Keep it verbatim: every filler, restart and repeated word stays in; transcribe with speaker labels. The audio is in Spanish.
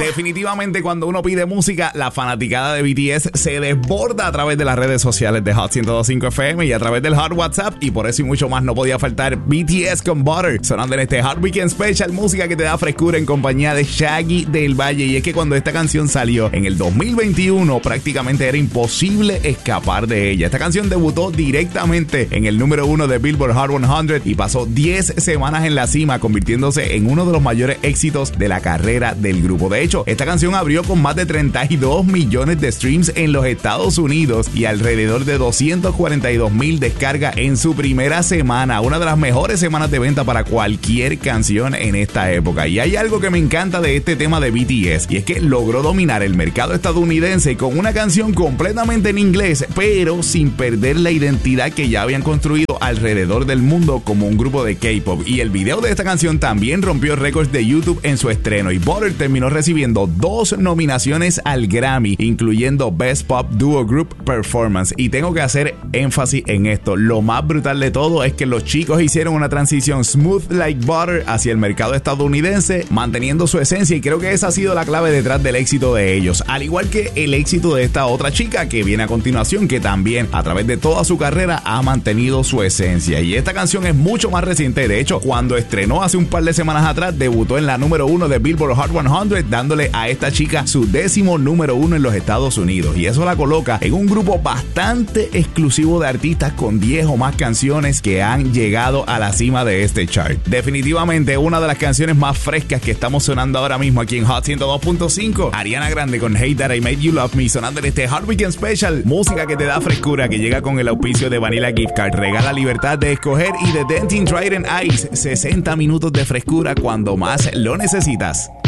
Speaker 1: Definitivamente cuando uno pide música, la fanaticada de B T S se desborda a través de las redes sociales de Hot ciento dos punto cinco F M y a través del Hot WhatsApp, y por eso y mucho más no podía faltar B T S con Butter, sonando en este Hot Weekend Special, música que te da frescura en compañía de Shaggy del Valle. Y es que cuando esta canción salió en el dos mil veintiuno, prácticamente era imposible escapar de ella. Esta canción debutó directamente en el número uno de Billboard Hot cien y pasó diez semanas en la cima, convirtiéndose en uno de los mayores éxitos de la carrera del grupo. De hecho, esta canción abrió con más de treinta y dos millones de streams en los Estados Unidos y alrededor de doscientos cuarenta y dos mil descargas en su primera semana, una de las mejores semanas de venta para cualquier canción en esta época. Y hay algo que me encanta de este tema de B T S, y es que logró dominar el mercado estadounidense con una canción completamente en inglés, pero sin perder la identidad que ya habían construido alrededor del mundo como un grupo de K-pop. Y el video de esta canción también rompió récords de YouTube en su estreno, y Butter terminó recibiendo dos nominaciones al Grammy, incluyendo Best Pop Duo Group Performance. Y tengo que hacer énfasis en esto: lo más brutal de todo es que los chicos hicieron una transición smooth like butter hacia el mercado estadounidense, manteniendo su esencia, y creo que esa ha sido la clave detrás del éxito de ellos, al igual que el éxito de esta otra chica que viene a continuación, que también a través de toda su carrera ha mantenido su esencia. Y esta canción es mucho más reciente. De hecho, cuando estrenó hace un par de semanas atrás, debutó en la número uno de Billboard Hot cien, dándole a esta chica su décimo número uno en los Estados Unidos, y eso la coloca en un grupo bastante exclusivo de artistas con diez o más canciones que han llegado a la cima de este chart. Definitivamente una de las canciones más frescas que estamos sonando ahora mismo aquí en Hot ciento dos punto cinco, Ariana Grande con Hey That I Made You Love Me, sonando en este Hot Weekend Special, música que te da frescura, que llega con el auspicio de Vanilla Gift Card, regala libertad de escoger, y de Dentyne Trident Ice, sesenta minutos de frescura cuando más lo necesitas.